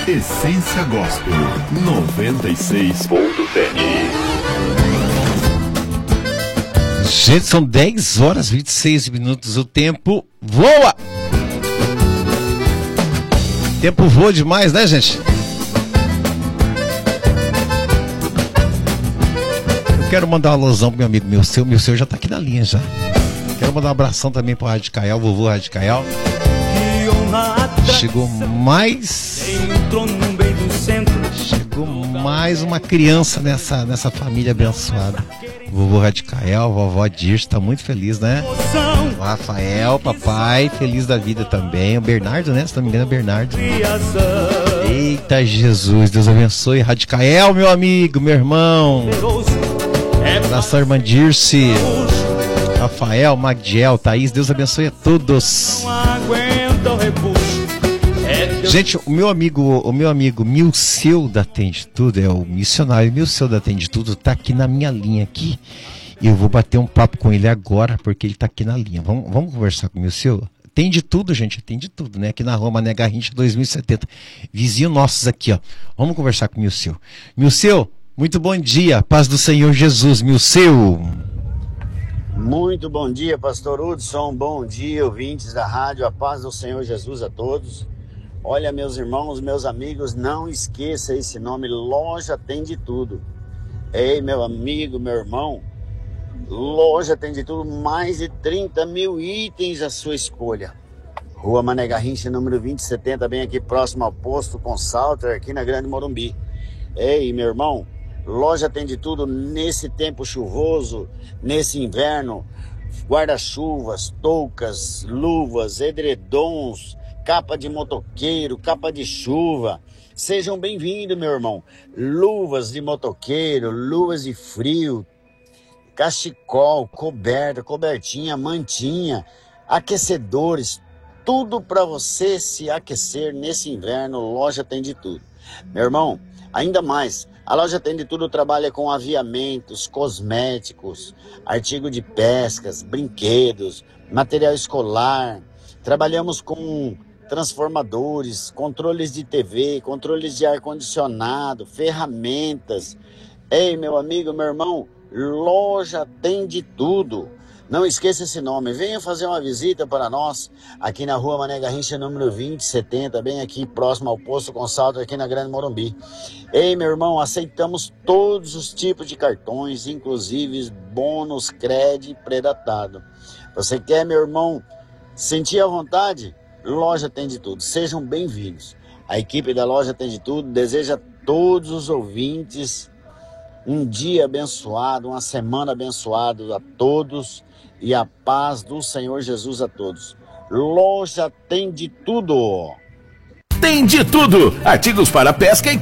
Essência Gospel 96.7. Gente, são 10 horas e 26 minutos. O tempo voa! O tempo voa demais, né, gente? Eu quero mandar uma alusão pro meu amigo meu seu já tá aqui na linha já. Quero mandar um abração também pro Radicael, vovô Radicael. Chegou mais uma criança nessa família abençoada. Vovô Radicael, vovó Dirce, tá muito feliz, né? O Rafael, papai, feliz da vida também. O Bernardo, né? Se não me engano, é o Bernardo. Eita Jesus, Deus abençoe. Radicael, meu amigo, meu irmão. Abração, irmã Dirce. Rafael, Magdiel, Thaís, Deus abençoe a todos. Gente, o meu amigo Milceu da Tende Tudo, é o missionário Milceu da Tende Tudo, tá aqui na minha linha aqui. E eu vou bater um papo com ele agora, porque ele tá aqui na linha. Vamos conversar com o Milceu? Tem de tudo, gente, tem de tudo, né? Aqui na Rua Mané Garrincha 2070. Vizinho nossos aqui, ó. Vamos conversar com o Milceu. Milceu, muito bom dia. Paz do Senhor Jesus, Milceu. Muito bom dia, pastor Hudson. Bom dia, ouvintes da rádio. A paz do Senhor Jesus a todos. Olha, meus irmãos, meus amigos, não esqueça esse nome, Loja Tem de Tudo. Ei, meu amigo, meu irmão, Loja Tem de Tudo, mais de 30 mil itens à sua escolha. Rua Mané Garrincha, número 2070, bem aqui próximo ao posto Consalter, aqui na Grande Morumbi. Ei, meu irmão, Loja Tem de Tudo nesse tempo chuvoso, nesse inverno. Guarda-chuvas, toucas, luvas, edredons, capa de motoqueiro, capa de chuva. Sejam bem-vindos, meu irmão. Luvas de motoqueiro, luvas de frio, cachecol, coberta, cobertinha, mantinha, aquecedores. Tudo para você se aquecer nesse inverno. Loja Tem de Tudo. Meu irmão, ainda mais, a Loja Tem de Tudo trabalha com aviamentos, cosméticos, artigo de pescas, brinquedos, material escolar. Trabalhamos com transformadores, controles de TV, controles de ar-condicionado, ferramentas. Ei, meu amigo, meu irmão, Loja Tem de Tudo. Não esqueça esse nome. Venha fazer uma visita para nós aqui na Rua Mané Garrincha, número 2070, bem aqui próximo ao posto Consalto, aqui na Grande Morumbi. Ei, meu irmão, aceitamos todos os tipos de cartões, inclusive bônus, crédito pré-datado. Você quer, meu irmão, sentir à vontade? Loja Tem de Tudo. Sejam bem-vindos. A equipe da Loja Tem de Tudo deseja a todos os ouvintes um dia abençoado, uma semana abençoada a todos e a paz do Senhor Jesus a todos. Loja Tem de Tudo. Tem de tudo. Artigos para pesca e